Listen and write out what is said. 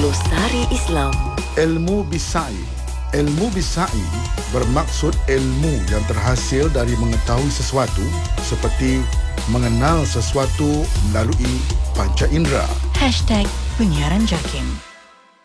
Glosari Islam. Ilmu Bisai. Ilmu Bisai bermaksud ilmu yang terhasil dari mengetahui sesuatu seperti mengenal sesuatu melalui panca indera. #Penyiaran JAKIM.